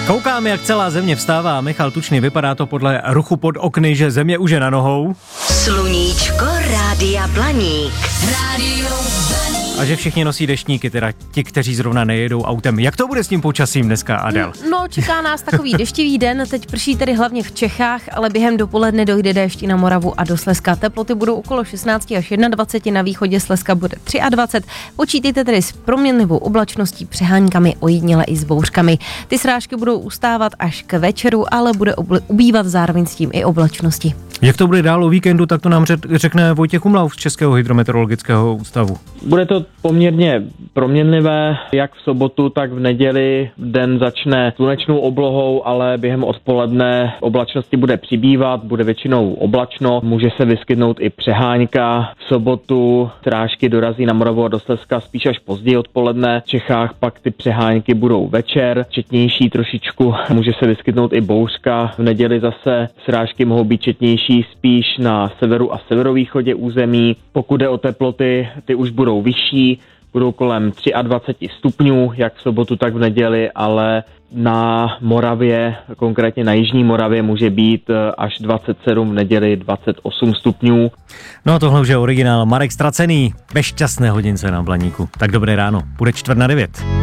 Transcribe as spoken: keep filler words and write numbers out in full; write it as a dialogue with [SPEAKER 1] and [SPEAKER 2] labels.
[SPEAKER 1] Koukám, jak celá země vstává. Michal Tučný, vypadá to podle ruchu pod okny, že země už je na nohou.
[SPEAKER 2] Sluníčko Rádia Blaník. Rádio Blaník.
[SPEAKER 1] A že všichni nosí deštníky, teda ti, kteří zrovna nejedou autem. Jak to bude s tím počasím dneska, Adel?
[SPEAKER 3] No, čeká nás takový deštivý den, teď prší tedy hlavně v Čechách, ale během dopoledne dojde déšť i na Moravu a do Slezska. Teploty budou okolo šestnáct až dvacet jedna, na východě Slezska bude dvacet tři. Počítejte tedy s proměnlivou oblačností, přeháňkami, ojediněle i s bouřkami. Ty srážky budou ustávat až k večeru, ale bude obli- ubývat zároveň s tím i oblačnosti.
[SPEAKER 1] Jak to bude dál o víkendu, tak to nám řekne Vojtěch Umlauf z Českého hydrometeorologického ústavu.
[SPEAKER 4] Bude to poměrně proměnlivé, jak v sobotu, tak v neděli. Den začne slunečnou oblohou, ale během odpoledne oblačnosti bude přibývat, bude většinou oblačno, může se vyskytnout i přeháňka. V sobotu srážky dorazí na Moravu a do Slezska spíš až později odpoledne. V Čechách pak ty přehánky budou večer, četnější trošičku, může se vyskytnout i bouřka. V neděli zase srážky mohou být četnější spíš na severu a severovýchodě území. Pokud jde o teploty, ty už budou vyšší, budou kolem dvacet tři stupňů, jak v sobotu, tak v neděli, ale na Moravě, konkrétně na jižní Moravě, může být až dvacet sedm, v neděli dvacet osm stupňů.
[SPEAKER 1] No a tohle už je originál. Marek Stracený, bez šťastné hodince na Blaníku. Tak dobré ráno, bude čtvrt na devět.